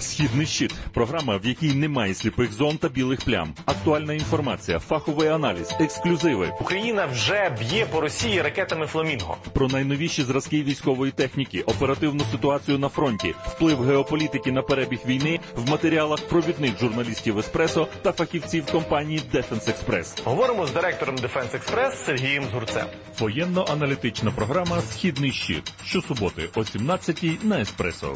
Східний щит – програма, в якій немає сліпих зон та білих плям. Актуальна інформація, фаховий аналіз, ексклюзиви. Україна вже б'є по Росії ракетами «Фламінго». Про найновіші зразки військової техніки, оперативну ситуацію на фронті, вплив геополітики на перебіг війни в матеріалах провідних журналістів «Еспресо» та фахівців компанії «Дефенс Експрес». Говоримо з директором «Дефенс Експрес» Сергієм Згурцем. Воєнно-аналітична програма «Східний щит». Щосуботи о 17-й на «Еспресо».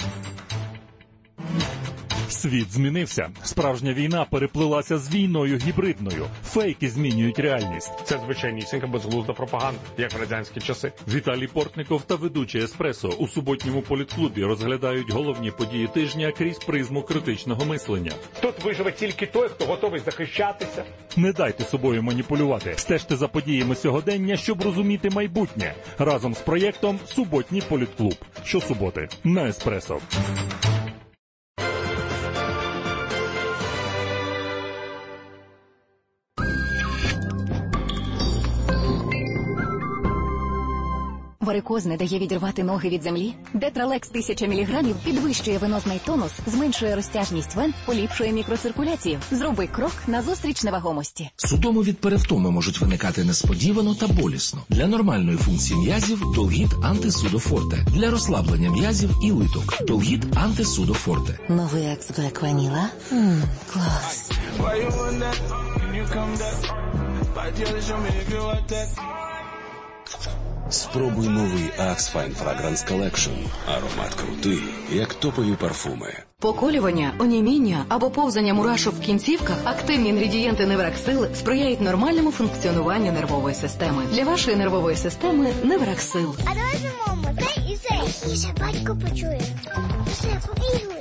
Світ змінився. Справжня війна переплилася з війною гібридною. Фейки змінюють реальність. Це звичайнісінька безглузда пропаганда, як в радянські часи. Віталій Портников та ведучий «Еспресо» у суботньому політклубі розглядають головні події тижня крізь призму критичного мислення. Тут виживе тільки той, хто готовий захищатися. Не дайте собою маніпулювати. Стежте за подіями сьогодення, щоб розуміти майбутнє. Разом з проєктом «Суботній політклуб». Щосуботи на «Еспресо». Варикоз не дає відірвати ноги від землі? Детралекс 1000 мг підвищує венозний тонус, зменшує розтяжність вен, поліпшує мікроциркуляцію. Зроби крок назустріч невагомості. Судоми від перевтоми можуть виникати несподівано та болісно. Для нормальної функції м'язів – Толгіт Антисудофорте. Для розслаблення м'язів і литок – Толгіт Антисудофорте. Новий Axe Black Vanilla? Клас. Спробуй новий Axe Fine Fragrance Collection. Аромат крутий, як топові парфуми. Поколювання, оніміння або повзання мурашок в кінцівках, активні інгредієнти Невраксил сприяють нормальному функціонуванню нервової системи. Для вашої нервової системи Невраксил. А давай же, мама, дай і цей. Тише, батько почує. Все, побігли.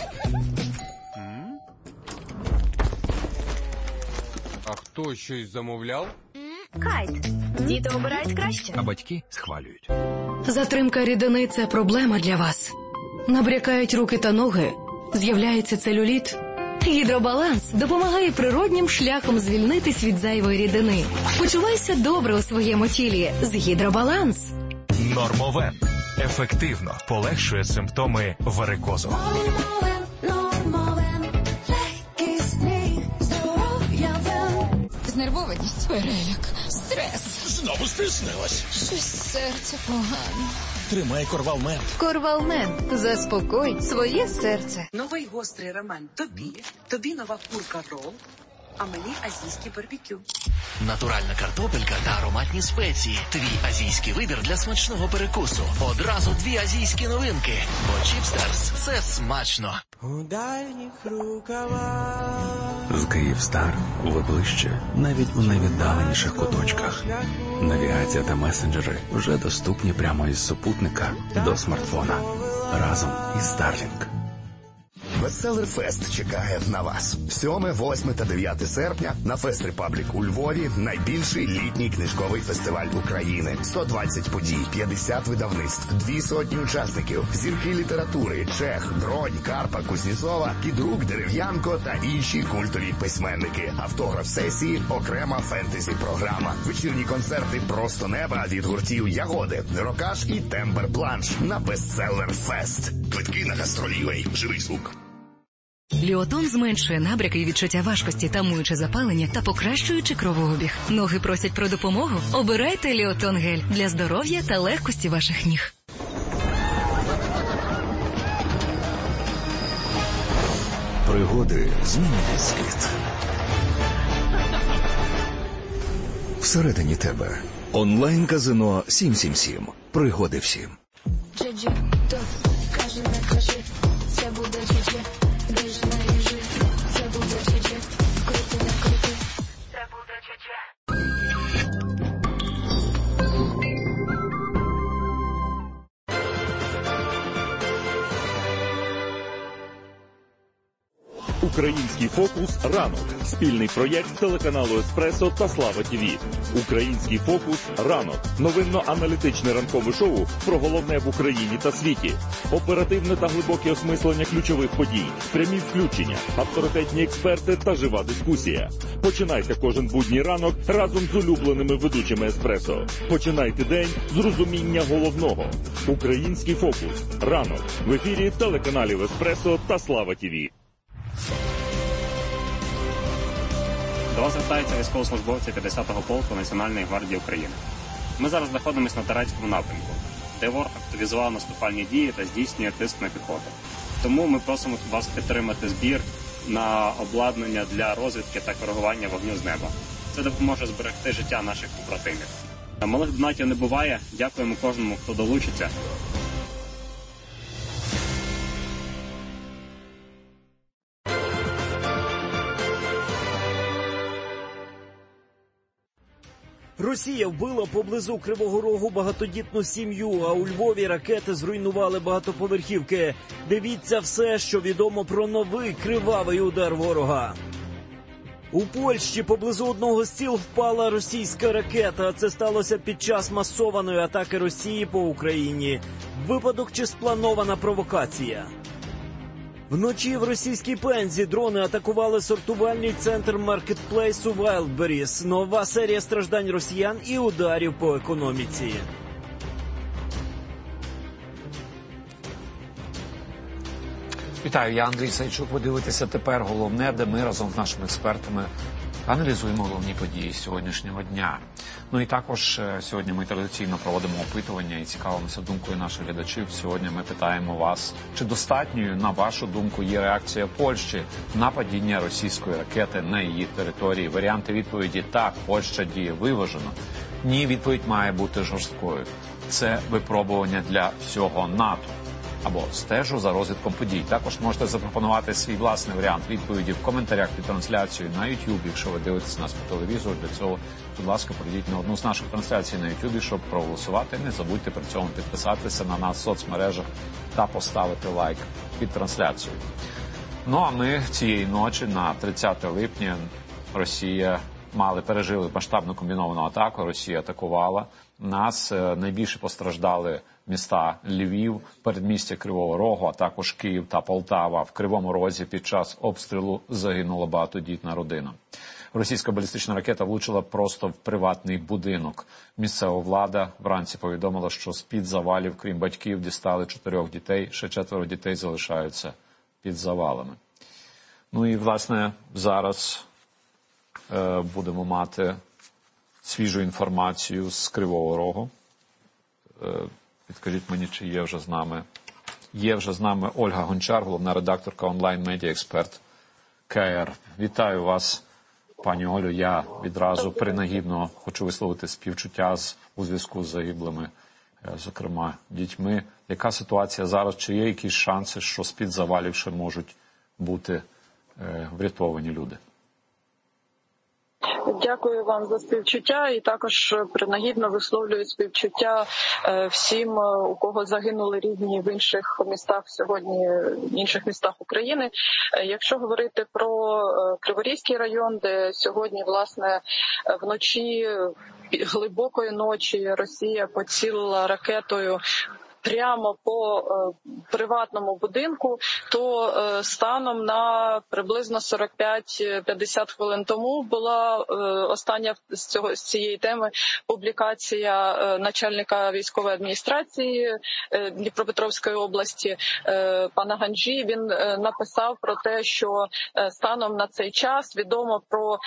А хто щось замовляв? Кайт. Діти обирають краще. А батьки схвалюють. Затримка рідини – це проблема для вас. Набрякають руки та ноги, з'являється целюліт. Гідробаланс допомагає природнім шляхом звільнитись від зайвої рідини. Почувайся добре у своєму тілі з Гідробаланс. Нормовен. Ефективно полегшує симптоми варикозу. Знервованість, переляк, стрес. Знову стиснилась. Щось серце погано. Тримай Корвалмент. Корвалмент. Заспокой своє серце. Новий гострий роман тобі нова курка рол, а мені азійський барбекю. Натуральна картопелька та ароматні спеції. Твій азійський вибір для смачного перекусу. Одразу 2 азійські новинки. Бо Чіпстерс – це смачно. У дальніх рукавах. З Київстар ви ближче, навіть у найвіддаленіших куточках. Навігація та месенджери вже доступні прямо із супутника до смартфона. Разом із Starlink. Бестселер-фест чекає на вас. 7, 8 та 9 серпня на Фест Репаблік у Львові найбільший літній книжковий фестиваль України. 120 подій, 50 видавництв, 200 учасників, зірки літератури, Чех, Бронь, Карпа, Кузнєцова, Кідрук, Дерев'янко та інші культові письменники. Автограф-сесії, окрема фентезі-програма. Вечірні концерти «Просто неба» від гуртів Ягоди, Рокаш і Тембер Бланш на Бестселер-фест. Квитки на гастролівей. Живий звук. Ліотон зменшує набряки і відчуття важкості, тамуючи запалення та покращуючи кровообіг. Ноги просять про допомогу? Обирайте Ліотон гель для здоров'я та легкості ваших ніг. Пригоди змінюють світ. Всередині тебе. Онлайн-казино 777. Пригоди всім. Джеджі, то кажи, не кажи. Це буде джеджі. Біж не їжи. Це буде джеджі. Крути, не крути. Це буде джеджі. Український фокус «Ранок» – спільний проєкт телеканалу «Еспресо» та «Слава ТВ». Український фокус «Ранок» – новинно-аналітичне ранкове шоу про головне в Україні та світі. Оперативне та глибоке осмислення ключових подій, прямі включення, авторитетні експерти та жива дискусія. Починайте кожен будній ранок разом з улюбленими ведучими «Еспресо». Починайте день з розуміння головного. Український фокус «Ранок» в ефірі телеканалів «Еспресо» та «Слава ТВ». До вас звертаються військовослужбовці 50-го полку Національної гвардії України. Ми зараз знаходимося на Торецькому напрямку, де ворог активізував наступальні дії та здійснює тиск на піхоту. Тому ми просимо вас підтримати збір на обладнання для розвідки та коригування вогню з неба. Це допоможе зберегти життя наших побратимів. Малих донатів не буває. Дякуємо кожному, хто долучиться. Росія вбила поблизу Кривого Рогу багатодітну сім'ю, а у Львові ракети зруйнували багатоповерхівки. Дивіться все, що відомо про новий кривавий удар ворога. У Польщі поблизу одного з сіл впала російська ракета. Це сталося під час масованої атаки Росії по Україні. Випадок чи спланована провокація? Вночі в російській Пензі дрони атакували сортувальний центр маркетплейсу Wildberries. Нова серія страждань росіян і ударів по економіці. Вітаю, я Андрій Сайчук. Ви дивитеся «Тепер головне», де ми разом з нашими експертами аналізуємо головні події сьогоднішнього дня. Ну і також сьогодні ми традиційно проводимо опитування і цікавимося думкою наших глядачів. Сьогодні ми питаємо вас, чи достатньою, на вашу думку, є реакція Польщі на падіння російської ракети на її території. Варіанти відповіді – так, Польща діє виважено. Ні, відповідь має бути жорсткою. Це випробування для всього НАТО. Або стежу за розвитком подій. Також можете запропонувати свій власний варіант відповіді в коментарях під трансляцією на YouTube, якщо ви дивитесь нас по телевізору. Для цього, будь ласка, перейдіть на одну з наших трансляцій на YouTube, щоб проголосувати. Не забудьте при цьому підписатися на нас в соцмережах та поставити лайк під трансляцією. Ну а ми цієї ночі, на 30 липня, пережили масштабну комбіновану атаку. Росія атакувала нас. Найбільше постраждали міста Львів, передмістя Кривого Рогу, а також Київ та Полтава. В Кривому Розі під час обстрілу загинула багатодітна родина. Російська балістична ракета влучила просто в приватний будинок. Місцева влада вранці повідомила, що з-під завалів, крім батьків, дістали 4 дітей, ще 4 дітей залишаються під завалами. Ну і, власне, зараз будемо мати свіжу інформацію з Кривого Рогу. Підкажіть мені, чи є вже з нами. Є вже з нами Ольга Гончар, головна редакторка онлайн-медіа-експерт КР. Вітаю вас, пані Олю. Я відразу принагідно хочу висловити співчуття у зв'язку з загиблими, зокрема, дітьми. Яка ситуація зараз? Чи є якісь шанси, що з-під завалів ще можуть бути врятовані люди? Дякую вам за співчуття і також принагідно висловлюю співчуття всім, у кого загинули рідні в інших містах сьогодні, в інших містах України. Якщо говорити про Криворізький район, де сьогодні, власне, вночі, глибокої ночі Росія поцілила ракетою прямо по приватному будинку, то станом на приблизно 45-50 хвилин тому була остання з цієї теми публікація начальника військової адміністрації Дніпропетровської області пана Ганжі. Він написав про те, що станом на цей час відомо про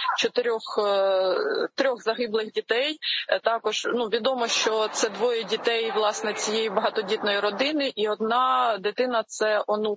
3 загиблих дітей. Також відомо, що це 2 дітей, власне, цієї багатодітної родини, і 1 дитина – це онук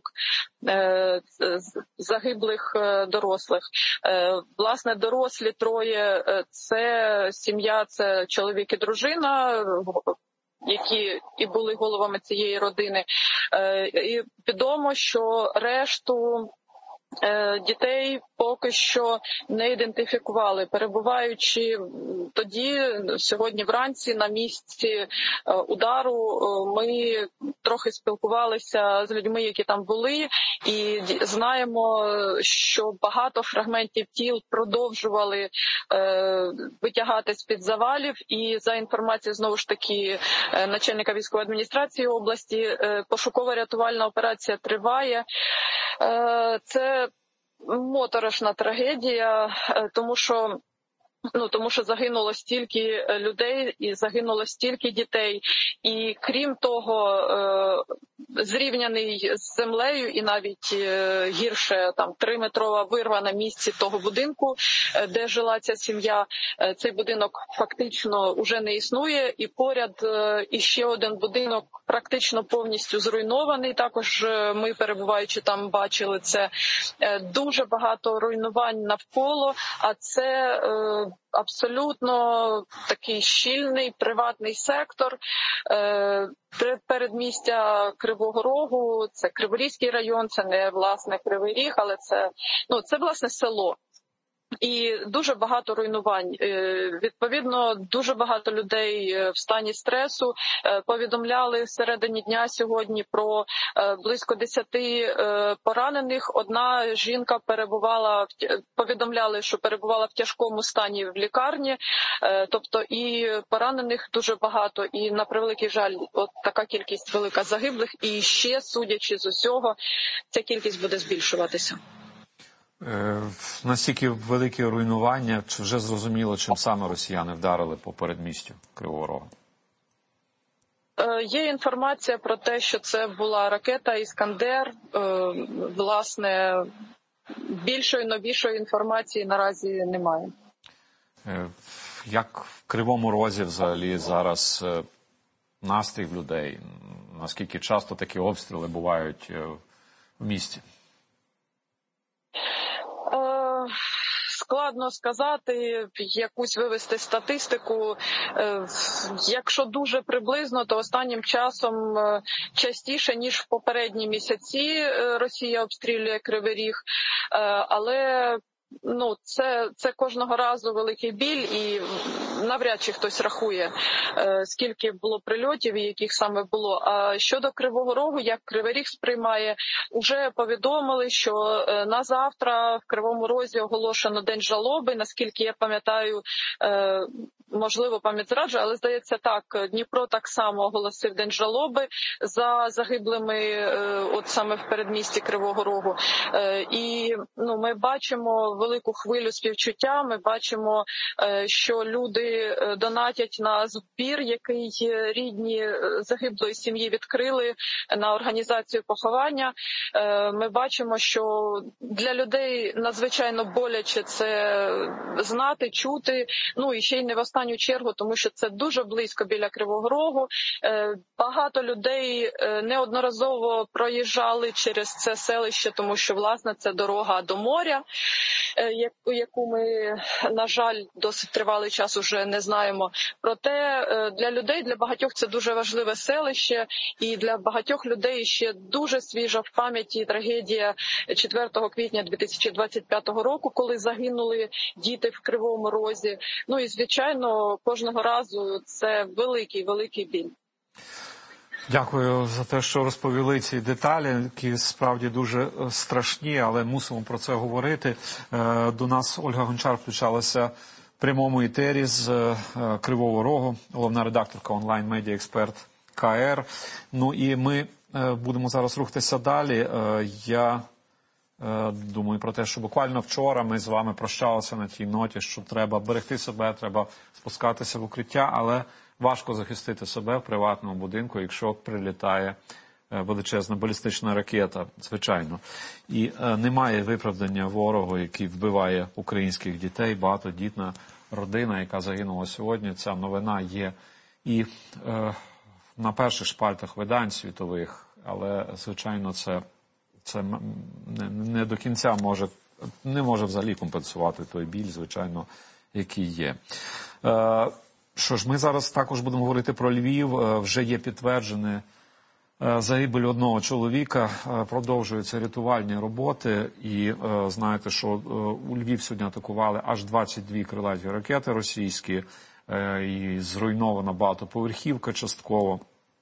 загиблих дорослих. Власне, дорослі 3 – це сім'я, це чоловік і дружина, які і були головами цієї родини. І відомо, що решту Дітей поки що не ідентифікували. Перебуваючи тоді, сьогодні вранці, на місці удару, ми трохи спілкувалися з людьми, які там були, і знаємо, що багато фрагментів тіл продовжували витягати з-під завалів. І за інформацією, знову ж таки, начальника військової адміністрації області, пошуково-рятувальна операція триває. Це моторошна трагедія, тому що загинуло стільки людей і загинуло стільки дітей. І крім того, зрівняний з землею і навіть гірше, там 3-метрова вирва на місці того будинку, де жила ця сім'я. Цей будинок фактично вже не існує, і поряд іще один будинок практично повністю зруйнований. Також ми, перебуваючи там, бачили це. Дуже багато руйнувань навколо, а це абсолютно такий щільний приватний сектор. Передмістя Кривого Рогу, це Криворізький район, це не власне Кривий Ріг, але це власне село. І дуже багато руйнувань. Відповідно, дуже багато людей в стані стресу. Повідомляли всередині дня сьогодні про близько 10 поранених. Одна жінка повідомляли, що перебувала в тяжкому стані в лікарні. Тобто і поранених дуже багато. І, на превеликий жаль, от така кількість велика загиблих. І ще, судячи з усього, ця кількість буде збільшуватися. Настільки великі руйнування, чи вже зрозуміло, чим саме росіяни вдарили по передмістю Кривого Рогу? Є інформація про те, що це була ракета «Іскандер». Власне, більшої, новішої інформації наразі немає. Як в Кривому Розі взагалі зараз настрій в людей? Наскільки часто такі обстріли бувають в місті? Складно сказати, якусь вивести статистику. Якщо дуже приблизно, то останнім часом частіше, ніж в попередні місяці, Росія обстрілює Кривий Ріг, але це кожного разу великий біль, і навряд чи хтось рахує, скільки було прильотів і яких саме було. А щодо Кривого Рогу, як Кривий Ріг сприймає, вже повідомили, що на завтра в Кривому Розі оголошено День жалоби. Наскільки я пам'ятаю, можливо, пам'ять зраджує, але, здається, так, Дніпро так само оголосив День жалоби за загиблими от саме в передмісті Кривого Рогу. І ми бачимо велику хвилю співчуття, ми бачимо, що люди донатять на збір, який рідні загиблої сім'ї відкрили на організацію поховання. Ми бачимо, що для людей надзвичайно боляче це знати, чути, і ще й не в останню чергу, тому що це дуже близько біля Кривого Рогу. Багато людей неодноразово проїжджали через це селище, тому що, власне, це дорога до моря, яку ми, на жаль, досить тривалий час уже не знаємо. Проте для людей, для багатьох це дуже важливе селище, і для багатьох людей ще дуже свіжа в пам'яті трагедія 4 квітня 2025 року, коли загинули діти в Кривому Розі. І, звичайно, кожного разу це великий біль. Дякую за те, що розповіли ці деталі, які справді дуже страшні, але мусимо про це говорити. До нас Ольга Гончар включалася в прямому етері з Кривого Рогу, головна редакторка онлайн-медіа-експерт КР. І ми будемо зараз рухатися далі. Я думаю про те, що буквально вчора ми з вами прощалися на тій ноті, що треба берегти себе, треба спускатися в укриття, але важко захистити себе в приватному будинку, якщо прилітає величезна балістична ракета, звичайно. І немає виправдання ворогу, який вбиває українських дітей, багатодітна родина, яка загинула сьогодні. Ця новина є і на перших шпальтах видань світових, але, звичайно, це не до кінця не може взагалі компенсувати той біль, звичайно, який є. Що ж, ми зараз також будемо говорити про Львів. Вже є підтверджене загибель одного чоловіка, продовжуються рятувальні роботи. І знаєте, що у Львів сьогодні атакували аж 22 крилаті ракети російські, і зруйнована багатоповерхівка частково.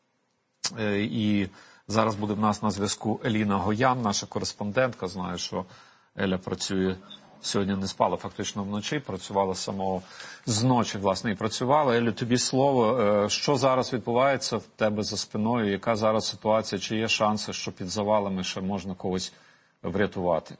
І зараз буде в нас на зв'язку Еліна Гоян, наша кореспондентка. Знаю, що Еля працює, сьогодні не спала фактично вночі, працювала самого з ночі, власне, і працювала. Елю, тобі слово. Що зараз відбувається в тебе за спиною? Яка зараз ситуація? Чи є шанси, що під завалами ще можна когось врятувати?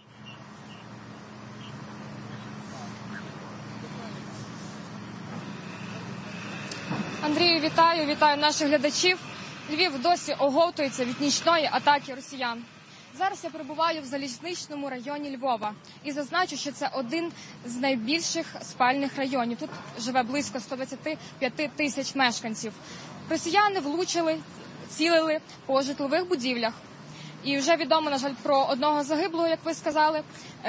Андрію, вітаю наших глядачів. Львів досі оговтується від нічної атаки росіян. Зараз я перебуваю в залізничному районі Львова і зазначу, що це один з найбільших спальних районів. Тут живе близько 125 тисяч мешканців. Росіяни влучили, цілили по житлових будівлях. І вже відомо, на жаль, про одного загиблого, як ви сказали.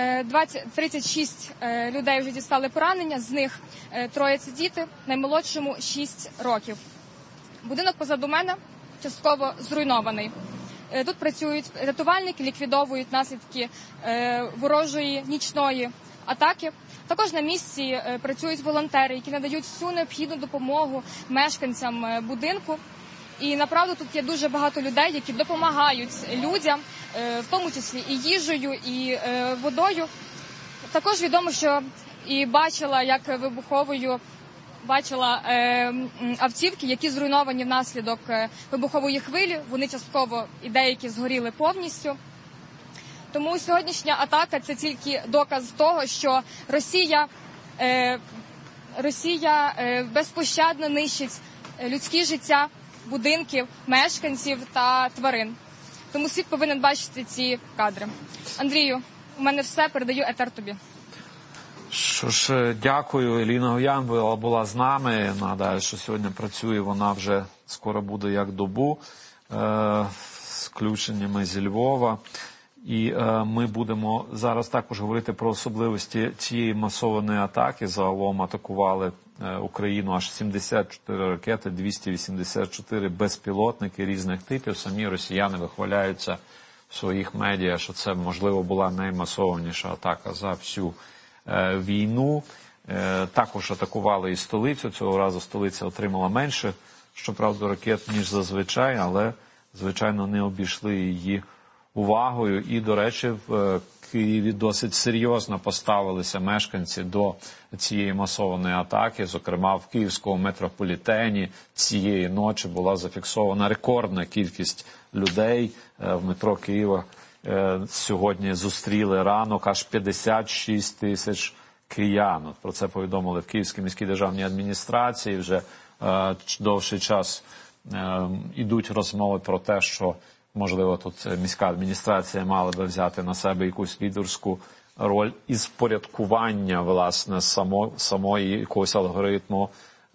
36 людей вже дістали поранення, з них 3 – це діти, наймолодшому 6 років. Будинок позаду мене частково зруйнований. Тут працюють рятувальники, ліквідовують наслідки ворожої нічної атаки. Також на місці працюють волонтери, які надають всю необхідну допомогу мешканцям будинку. І, направду, тут є дуже багато людей, які допомагають людям, в тому числі і їжею, і водою. Також відомо, що і бачила, як бачила автівки, які зруйновані внаслідок вибухової хвилі. Вони частково і деякі згоріли повністю. Тому сьогоднішня атака – це тільки доказ того, що Росія безпощадно нищить людські життя, будинків, мешканців та тварин. Тому світ повинен бачити ці кадри. Андрію, у мене все, передаю етер тобі. Що ж, дякую. Еліна Гоян була з нами. Нагадаю, що сьогодні працює вона вже, скоро буде як добу, з включеннями зі Львова. І ми будемо зараз також говорити про особливості цієї масованої атаки. Загалом атакували Україну аж 74 ракети, 284 безпілотники різних типів. Самі росіяни вихваляються в своїх медіа, що це, можливо, була наймасованіша атака за всю війну. Також атакували і столицю. Цього разу столиця отримала менше, щоправда, ракет, ніж зазвичай, але, звичайно, не обійшли її увагою. І, до речі, в Києві досить серйозно поставилися мешканці до цієї масованої атаки. Зокрема, в київському метрополітені цієї ночі була зафіксована рекордна кількість людей. В метро Києва сьогодні зустріли ранок аж 56 тисяч киян. Про це повідомили в Київській міській державній адміністрації. Вже довший час ідуть розмови про те, що, можливо, тут міська адміністрація мала би взяти на себе якусь лідерську роль із порядкування, власне, самої якогось алгоритму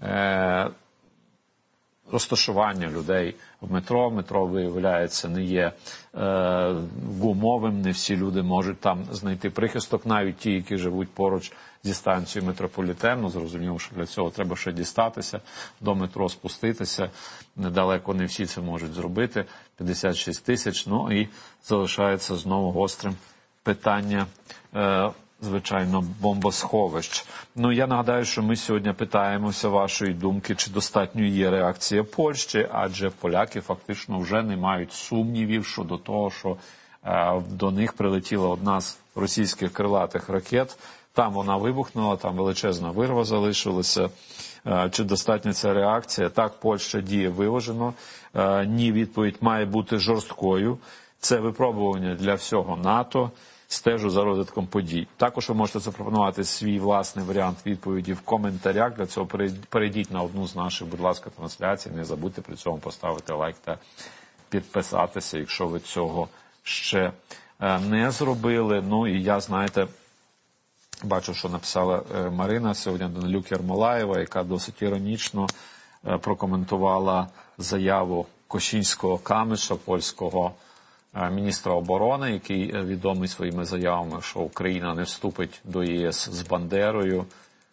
розташування людей в метро. Метро, виявляється, не є гумовим, не всі люди можуть там знайти прихисток, навіть ті, які живуть поруч зі станцією метрополітену. Зрозуміло, що для цього треба ще дістатися до метро, спуститися. Недалеко не всі це можуть зробити. 56 тисяч. Ну і залишається знову гострим питання, звичайно, бомбосховищ. Ну, я нагадаю, що ми сьогодні питаємося вашої думки, чи достатньо є реакція Польщі, адже поляки фактично вже не мають сумнівів щодо того, що до них прилетіла одна з російських крилатих ракет. Там вона вибухнула, там величезна вирва залишилася. Чи достатня ця реакція? Так, Польща діє виважено. Ні, відповідь має бути жорсткою. Це випробування для всього НАТО. Стежу за розвитком подій. Також ви можете запропонувати свій власний варіант відповіді в коментарях. Для цього перейдіть на одну з наших, будь ласка, трансляцій. Не забудьте при цьому поставити лайк та підписатися, якщо ви цього ще не зробили. Ну і я, знаєте, бачу, що написала Марина сьогодні Данилюк Ярмолаєва, яка досить іронічно прокоментувала заяву Кошінського Камиша, польського міністра оборони, який відомий своїми заявами, що Україна не вступить до ЄС з Бандерою,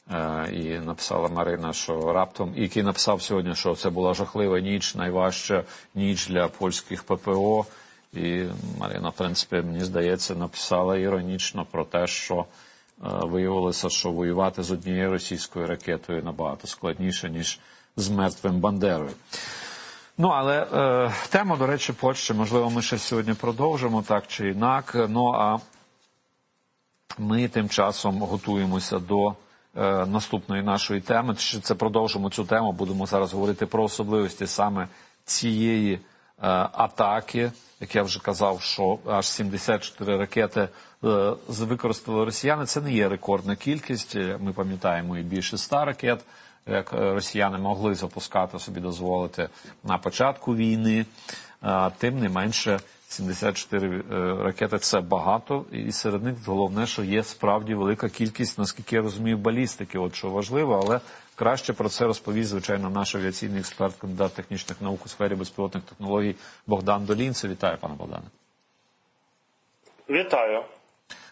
І написала Марина, що раптом, який написав сьогодні, що це була жахлива ніч, найважча ніч для польських ППО. І Марина, в принципі, мені здається, написала іронічно про те, що виявилося, що воювати з однією російською ракетою набагато складніше, ніж з мертвим Бандерою. Ну, але тему, до речі, Польщі, можливо, ми ще сьогодні продовжимо, так чи інак. Ну, а ми тим часом готуємося до наступної нашої теми. Це продовжимо цю тему, будемо зараз говорити про особливості саме цієї атаки. Як я вже казав, що аж 74 ракети використали росіяни. Це не є рекордна кількість. Ми пам'ятаємо і більше 100 ракет, як росіяни могли запускати, собі дозволити на початку війни. Тим не менше, 74 ракети – це багато. І серед них головне, що є справді велика кількість, наскільки я розумію, балістики. От що важливо, але краще про це розповість, звичайно, наш авіаційний експерт, кандидат технічних наук у сфері безпілотних технологій Богдан Долінцев. Вітаю, пане Богдане. Вітаю.